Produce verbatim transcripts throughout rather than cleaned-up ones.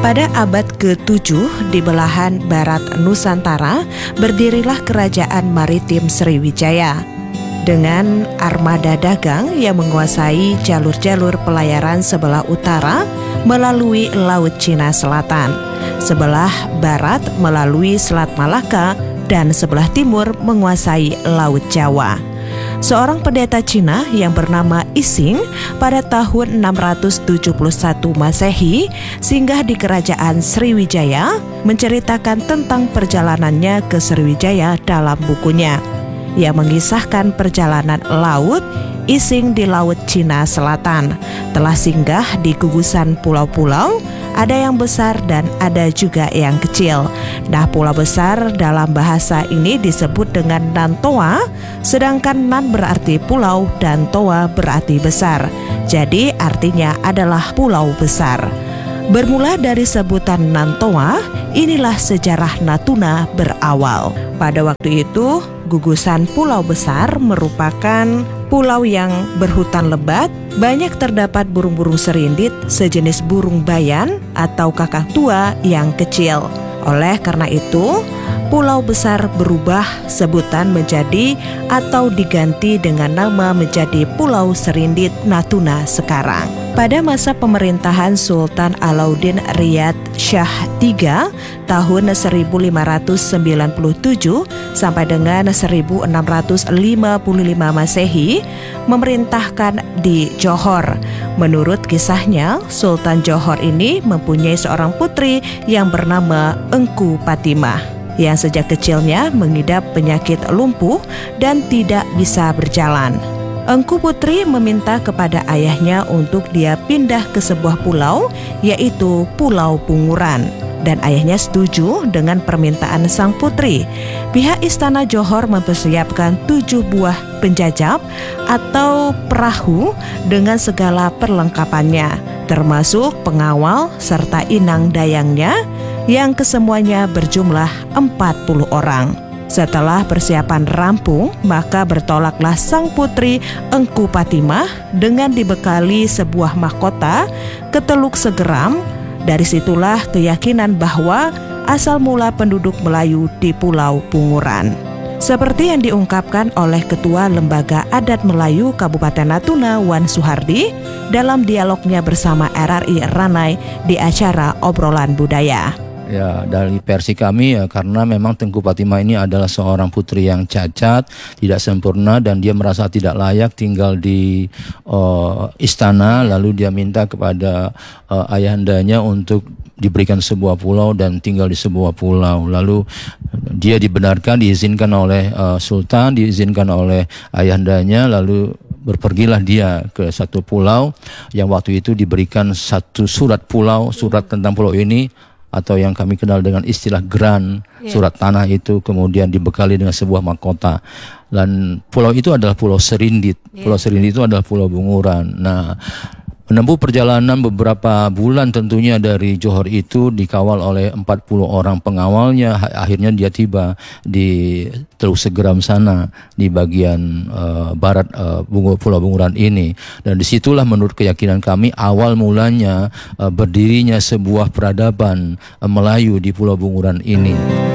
Pada abad ketujuh di belahan barat Nusantara berdirilah Kerajaan Maritim Sriwijaya dengan armada dagang yang menguasai jalur-jalur pelayaran sebelah utara melalui Laut Cina Selatan, sebelah barat melalui Selat Malaka, dan sebelah timur menguasai Laut Jawa. Seorang pendeta Cina yang bernama Ising pada tahun enam ratus tujuh puluh satu Masehi singgah di Kerajaan Sriwijaya menceritakan tentang perjalanannya ke Sriwijaya dalam bukunya. Ia mengisahkan perjalanan laut Ising di Laut Cina Selatan, telah singgah di gugusan pulau-pulau, ada yang besar dan ada juga yang kecil. Nah, pulau besar dalam bahasa ini disebut dengan Nantoa, sedangkan Nan berarti pulau dan Toa berarti besar. Jadi artinya adalah pulau besar. Bermula dari sebutan Nantoa, inilah sejarah Natuna berawal. Pada waktu itu, gugusan pulau besar merupakan pulau yang berhutan lebat, banyak terdapat burung-burung serindit sejenis burung bayan atau kakak tua yang kecil. Oleh karena itu, pulau besar berubah sebutan menjadi atau diganti dengan nama menjadi Pulau Serindit Natuna sekarang. Pada masa pemerintahan Sultan Alauddin Riyad Shah tiga tahun seribu lima ratus sembilan puluh tujuh sampai dengan seribu enam ratus lima puluh lima Masehi memerintahkan di Johor. Menurut kisahnya, Sultan Johor ini mempunyai seorang putri yang bernama Engku Patimah, yang sejak kecilnya mengidap penyakit lumpuh dan tidak bisa berjalan. Engku Putri meminta kepada ayahnya untuk dia pindah ke sebuah pulau, yaitu Pulau Bunguran. Dan ayahnya setuju dengan permintaan sang putri. Pihak Istana Johor mempersiapkan tujuh buah penjajab atau perahu dengan segala perlengkapannya, termasuk pengawal serta inang dayangnya, yang kesemuanya berjumlah empat puluh orang. Setelah persiapan rampung, maka bertolaklah sang putri Engku Patimah dengan dibekali sebuah mahkota ke Teluk Segeram. Dari situlah keyakinan bahwa asal mula penduduk Melayu di Pulau Bunguran. Seperti yang diungkapkan oleh Ketua Lembaga Adat Melayu Kabupaten Natuna, Wan Suhardi, dalam dialognya bersama R R I Ranai di acara Obrolan Budaya. Ya, dari versi kami ya, karena memang Tengku Patimah ini adalah seorang putri yang cacat, tidak sempurna, dan dia merasa tidak layak tinggal di uh, istana. Lalu dia minta kepada uh, ayahandanya untuk diberikan sebuah pulau dan tinggal di sebuah pulau. Lalu dia dibenarkan, diizinkan oleh uh, Sultan, diizinkan oleh ayahandanya. Lalu berpergilah dia ke satu pulau yang waktu itu diberikan satu surat pulau, surat tentang pulau ini, atau yang kami kenal dengan istilah geran, yeah. Surat tanah itu kemudian dibekali dengan sebuah mahkota. Dan pulau itu adalah Pulau Serindit. Yeah. Pulau Serindit itu adalah Pulau Bunguran. Nah, menempuh perjalanan beberapa bulan tentunya dari Johor itu dikawal oleh empat puluh orang pengawalnya. Akhirnya dia tiba di Teluk Segeram sana, di bagian uh, barat uh, Pulau Bunguran ini. Dan disitulah menurut keyakinan kami awal mulanya uh, berdirinya sebuah peradaban uh, Melayu di Pulau Bunguran ini.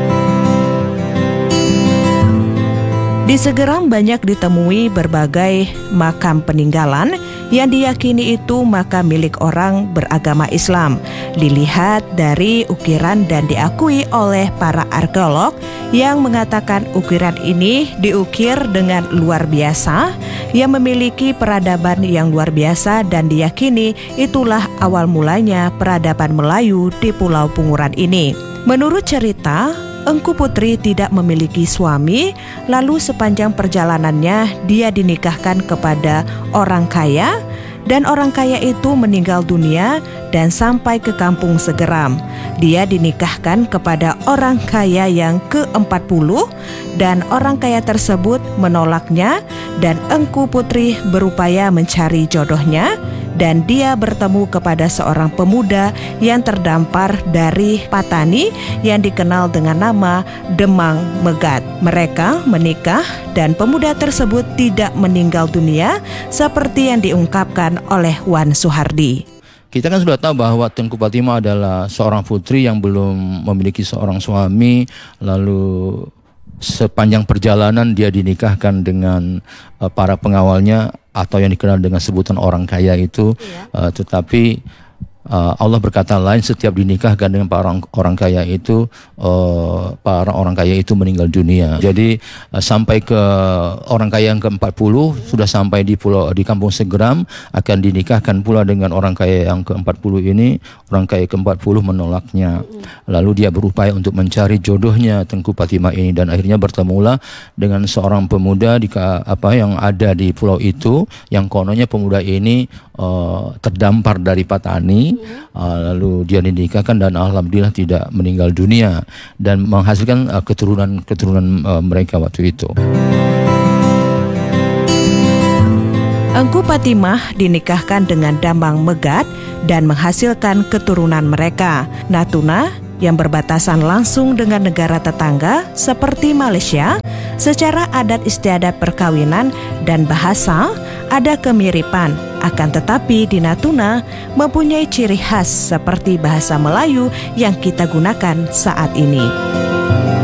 Di Segeram banyak ditemui berbagai makam peninggalan yang diyakini itu makam milik orang beragama Islam. Dilihat dari ukiran dan diakui oleh para arkeolog yang mengatakan ukiran ini diukir dengan luar biasa, yang memiliki peradaban yang luar biasa, dan diyakini itulah awal mulanya peradaban Melayu di Pulau Bunguran ini. Menurut cerita, Engku Putri tidak memiliki suami, lalu sepanjang perjalanannya dia dinikahkan kepada orang kaya, dan orang kaya itu meninggal dunia dan sampai ke kampung Segeram. Dia dinikahkan kepada orang kaya yang ke empat puluh, dan orang kaya tersebut menolaknya, dan Engku Putri berupaya mencari jodohnya, dan dia bertemu kepada seorang pemuda yang terdampar dari Patani yang dikenal dengan nama Demang Megat. Mereka menikah dan pemuda tersebut tidak meninggal dunia seperti yang diungkapkan oleh Wan Suhardi. Kita kan sudah tahu bahwa Tengku Fatimah adalah seorang putri yang belum memiliki seorang suami, lalu sepanjang perjalanan dia dinikahkan dengan uh, para pengawalnya atau yang dikenal dengan sebutan orang kaya itu, iya. uh, tetapi Uh, Allah berkata lain, setiap dinikahkan dengan para orang, orang kaya itu, uh, para orang kaya itu meninggal dunia. Jadi uh, sampai ke orang kaya yang ke empat puluh sudah sampai di pulau di Kampung Segeram, akan dinikahkan pula dengan orang kaya yang ke empat puluh ini. Orang kaya ke empat puluh menolaknya. Lalu dia berupaya untuk mencari jodohnya Tengku Fatimah ini, dan akhirnya bertemulah dengan seorang pemuda di apa yang ada di pulau itu, yang kononnya pemuda ini uh, terdampar dari Patani. Uh, lalu dia dinikahkan dan alhamdulillah tidak meninggal dunia dan menghasilkan uh, keturunan-keturunan uh, mereka waktu itu. Engku Fatimah dinikahkan dengan Dambang Megat dan menghasilkan keturunan mereka. Natuna yang berbatasan langsung dengan negara tetangga seperti Malaysia, secara adat istiadat perkawinan dan bahasa ada kemiripan, akan tetapi di Natuna mempunyai ciri khas seperti bahasa Melayu yang kita gunakan saat ini.